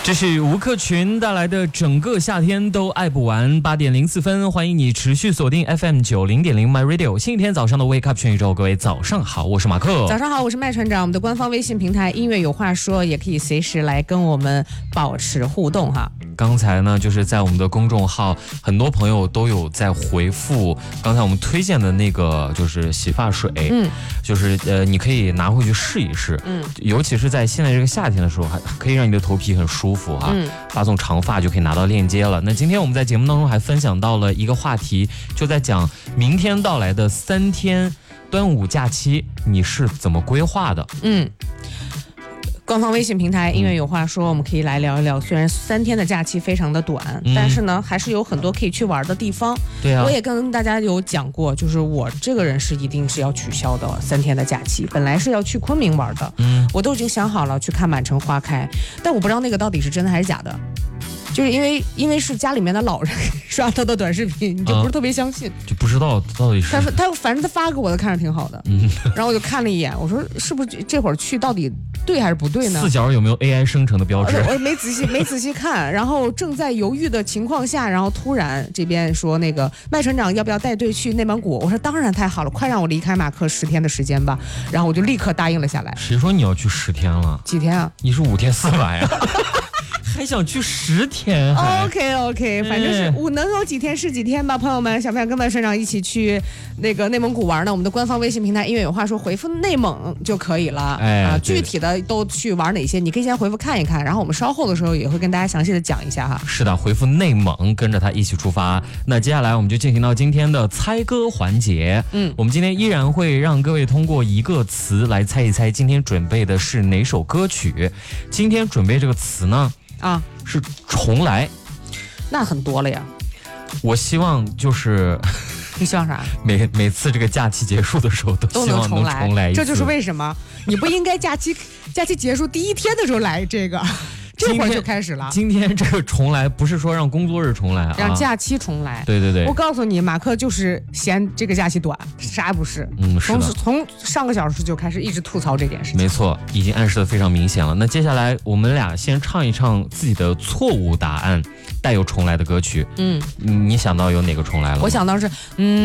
这是吴克群带来的整个夏天都爱不完，8:04，欢迎你持续锁定 FM90.0 My Radio。星期天早上的 Wake Up 全宇宙，各位早上好，我是马克。 早上好，我是麦船长。我们的官方微信平台音乐有话说，也可以随时来跟我们保持互动哈。 刚才呢，就是在我们的公众号，很多朋友都有在回复刚才我们推荐的那个就是洗发水，就是你可以拿回去试一试，尤其是在现在这个夏天的时候，还可以让你的头皮很舒服哈。发送长发就可以拿到链接了。那今天我们在节目当中还分享到了一个话题，就在讲明天到来的3天端午假期，你是怎么规划的？ 官方微信平台音乐有话说，我们可以来聊一聊。虽然3天的假期非常的短，但是呢，还是有很多可以去玩的地方。对啊，我也跟大家有讲过，就是我这个人是一定是要取消的3天的假期。本来是要去昆明玩的，我都已经想好了去看满城花开，但我不知道那个到底是真的还是假的。就是因为是家里面的老人刷到的短视频，你就不是特别相信， 就不知道到底是他反正他发给我的看着挺好的，然后我就看了一眼，我说是不是这会儿去到底对还是不对呢？ 四角有没有 AI 生成的标志？ 我没仔细看，然后正在犹豫的情况下，然后突然这边说那个麦船长要不要带队去内蒙古？我说当然太好了，快让我离开马克10天的时间吧，然后我就立刻答应了下来。 谁说你要去10天了？ 几天啊？ 你是5天4晚呀？还想去10天 ？OK， 反正是我能有几天是几天吧，朋友们，想不想跟麦船长一起去那个内蒙古玩呢？我们的官方微信平台音乐有话说，回复内蒙就可以了。具体的都去玩哪些，你可以先回复看一看，然后我们稍后的时候也会跟大家详细的讲一下哈。 是的，回复内蒙，跟着他一起出发。那接下来我们就进行到今天的猜歌环节。我们今天依然会让各位通过一个词来猜一猜今天准备的是哪首歌曲。今天准备这个词呢？是重来， 那很多了呀。 我希望就是你希望啥？ 每次这个假期结束的时候都希望能重来一次。 这就是为什么你不应该假期结束第1天的时候来这个。这会儿就开始了。 今天这个重来不是说让工作日重来， 让假期重来。 对， 我告诉你，马克就是嫌这个假期短，啥也不是。从上个小时就开始一直吐槽这件事情。 没错，已经暗示的非常明显了。那接下来我们俩先唱一唱自己的错误答案，带有重来的歌曲。你想到有哪个重来了？ 我想到是